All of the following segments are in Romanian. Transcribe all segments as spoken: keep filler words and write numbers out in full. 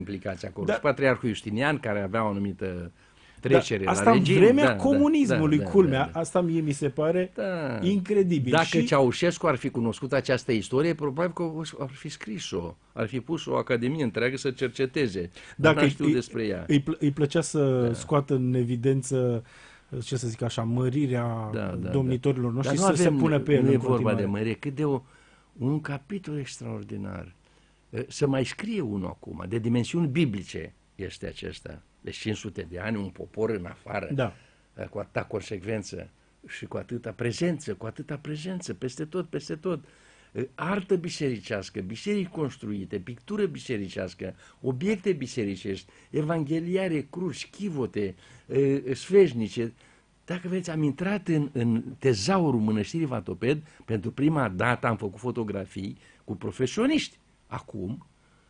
implicați acolo. Da. Și Patriarhul Justinian, care avea o anumită trecere da, asta la regim. în vremea da, comunismului, da, da, culmea. Da, da. Asta mie mi se pare da. incredibil. Dacă și... Ceaușescu ar fi cunoscut această istorie, probabil că ar fi scris-o, ar fi pus o academie întreagă să cerceteze. Dacă știu îi, despre ea. Îi, plă, îi plăcea să da. scoată în evidență, ce să zic așa, mărirea da, da, domnitorilor noștri, Dar să avem, se pună pe el. Nu în e vorba continuare. de mărire, cât de o, un capitol extraordinar. Să mai scrie unul acum, de dimensiuni biblice este acesta. Deci cinci sute de ani, un popor în afară, da. cu atâta consecvență și cu atâta prezență, cu atâta prezență, peste tot, peste tot. Artă bisericească, biserici construite, pictură bisericească, obiecte bisericești, evangheliare, cruci, chivote, sfeșnice. Dacă veți, am intrat în, în tezaurul Mănăstirii Vatoped, pentru prima dată am făcut fotografii cu profesioniști. Acum,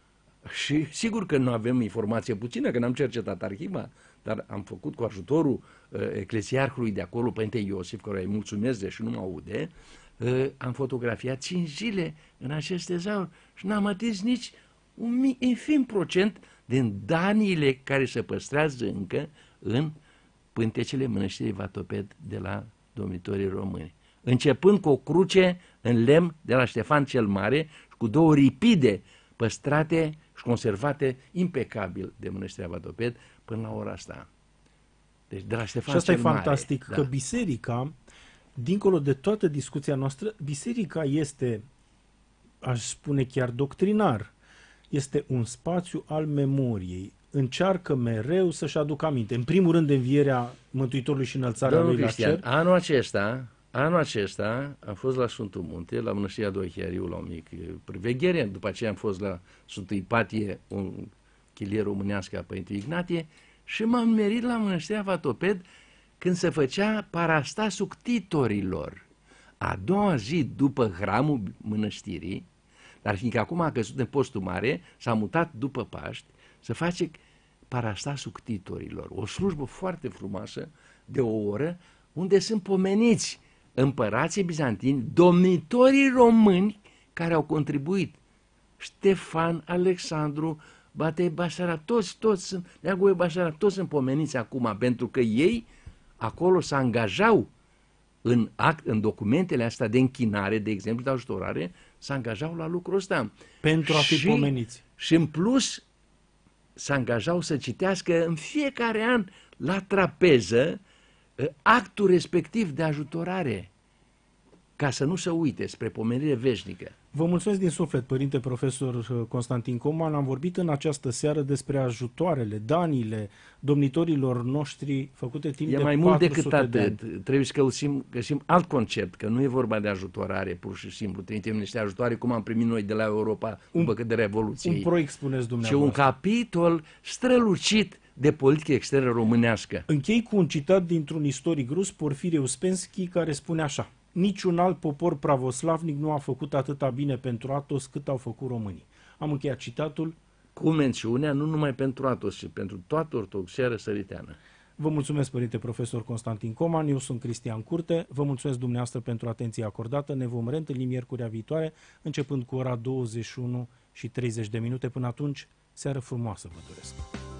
și sigur că nu avem informație puțină, că n-am cercetat arhiva, dar am făcut cu ajutorul uh, eclesiarhului de acolo, Părinte Iosif, care îi mulțumesc de și nu mă aude, uh, am fotografiat cinci zile în acest tezaur și n-am atins nici un mic, infim procent din daniile care se păstrează încă în pântecele Mănăstirii Vatoped de la domnitorii români. Începând cu o cruce în lemn de la Ștefan cel Mare și cu două ripide păstrate și conservate impecabil de Mănăstirea Vatoped până la ora asta. Deci de la Ștefan și asta cel e fantastic, Mare, că da. biserica, dincolo de toată discuția noastră, biserica este, aș spune chiar doctrinar, este un spațiu al memoriei. Încearcă mereu să-și aducă aminte. În primul rând, învierea Mântuitorului și înălțarea Domnul lui Cristian, la cer. anul acesta, anul acesta am fost la Sfântul Munte, la Mănăstirea Doichiariu, la o mică priveghere, după aceea am fost la Sfântul Ipatie, un chilie românească a Părintelui Ignatie, și m-am merit la Mănăstirea Vatoped când se făcea parastasul ctitorilor. A doua zi după hramul mănăstirii, dar fiindcă acum a căzut în postul mare, s-a mutat după Paști, se face parastasul ctitorilor. O slujbă foarte frumoasă, de o oră, unde sunt pomeniți împărații bizantini, domnitorii români care au contribuit. Ștefan, Alexandru, Batei Basarab, toți, toți sunt, Neagoe Basarab, toți sunt pomeniți acum, pentru că ei acolo se angajau în, act, în documentele astea de închinare, de exemplu, de ajutorare, se angajau la lucrul ăsta. Pentru a fi și, pomeniți. Și în plus se angajau să citească în fiecare an la trapeză actul respectiv de ajutorare, ca să nu se uite spre pomenire veșnică. Vă mulțumesc din suflet, Părinte Profesor Constantin Coman. Am vorbit în această seară despre ajutoarele, daniile domnitorilor noștri făcute timp e de mai mult decât patru sute de atât. ani. Trebuie să găsim, găsim alt concept, că nu e vorba de ajutorare pur și simplu. Trimitem niște ajutoare cum am primit noi de la Europa un, după de Revoluție. Un proiect, spuneți Și dumneavoastră. un capitol strălucit de politică externă românească. Închei cu un citat dintr-un istoric rus, Porfiri Uspensky, care spune așa: niciun alt popor pravoslavnic nu a făcut atâta bine pentru Atos cât au făcut românii. Am încheiat citatul. Cu mențiunea nu numai pentru Atos, ci pentru toată ortodoxia răsăriteană. Vă mulțumesc, Părinte Profesor Constantin Coman, eu sunt Cristian Curte, vă mulțumesc dumneavoastră pentru atenția acordată, ne vom reîntâlni miercurea viitoare, începând cu ora douăzeci și unu și treizeci de minute. Până atunci, seară frumoasă vă doresc!